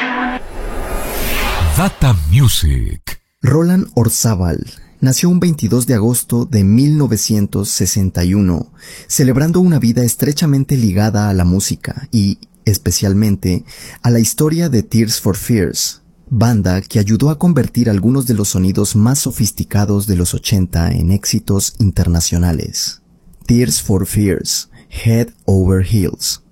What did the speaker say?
Data Music. Roland Orzabal nació un 22 de agosto de 1961, celebrando una vida estrechamente ligada a la música y, especialmente, a la historia de Tears for Fears, banda que ayudó a convertir algunos de los sonidos más sofisticados de los 80 en éxitos internacionales. Tears for Fears, Head Over Heels.